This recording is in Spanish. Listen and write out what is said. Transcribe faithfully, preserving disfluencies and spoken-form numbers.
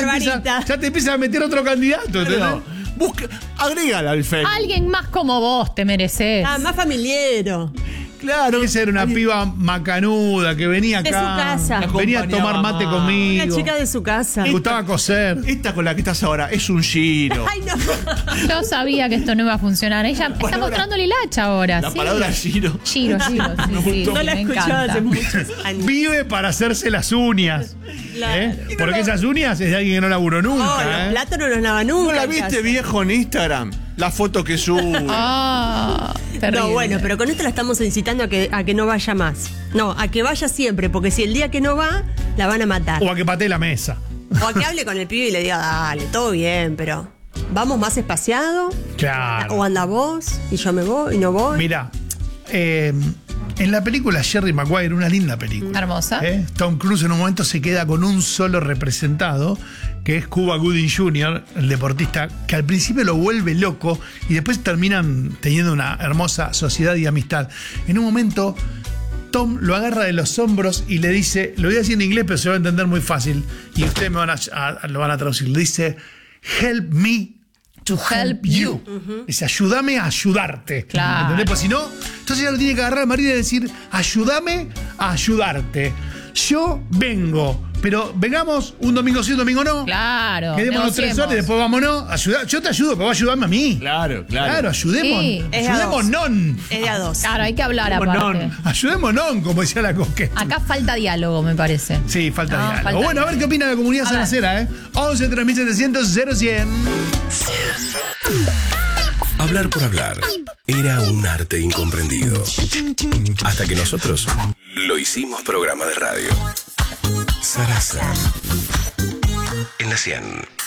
empieza, Barbarita. ya te empieza a meter otro candidato. ¿entendés? No, busca, agrégala al Facebook. Alguien más como vos te mereces. Ah, más familiero. Claro, esa era una piba macanuda que venía acá. De su casa. Me Venía a tomar acompañaba mate más. conmigo. Una chica de su casa. Me gustaba coser. Esta con la que estás ahora es un giro. Ay, no. Yo sabía que esto no iba a funcionar. Ella está palabra- mostrando el hilacha ahora. La sí. palabra giro. Giro, giro. Sí, sí, No la me escuchaba encanta. hace muchos años. Vive para hacerse las uñas. Claro. ¿eh? Porque esas uñas es de alguien que no laburó nunca. No, los ¿eh? platos no los lava nunca. ¿No la en viste, casa. viejo, en Instagram? La foto que sube. Ah, terrible. No, bueno, pero con esto la estamos incitando a que, a que no vaya más. No, a que vaya siempre, porque si el día que no va, la van a matar. O a que patee la mesa. O a que hable con el pibe y le diga, dale, todo bien, pero vamos más espaciado. Claro. O anda vos y yo me voy y no voy. Mira, eh, en la película Jerry Maguire, una linda película. Hermosa. ¿eh? Tom Cruise en un momento se queda con un solo representado, que es Cuba Gooding junior, el deportista, que al principio lo vuelve loco y después terminan teniendo una hermosa sociedad y amistad. En un momento, Tom lo agarra de los hombros y le dice, lo voy a decir en inglés, pero se va a entender muy fácil, y ustedes me van a, a- lo van a traducir. Le dice, help me to help you. Dice, ayúdame a ayudarte. Claro. ¿Entendés? Pues si no, entonces ella lo tiene que agarrar al marido y decir, ayúdame a ayudarte. Yo vengo, pero vengamos un domingo sí, un domingo no. Claro. Quedémonos tres horas y después vámonos. Ayuda, yo te ayudo, pero vos ayudame a mí. Claro, claro. Claro, ayudemos. Sí, es de a ayudemos dos. non. Es de a dos. Claro, hay que hablar Ayudemos aparte. non. Ayudemos non, como decía la coqueta. Acá falta diálogo, me parece. Sí, falta No, diálogo. falta Bueno, a ver qué opina la comunidad A ver. sanacera, ¿eh? once tres mil setecientos cero cien. Hablar por hablar era un arte incomprendido. Hasta que nosotros lo hicimos programa de radio. Sarasa. En la cien.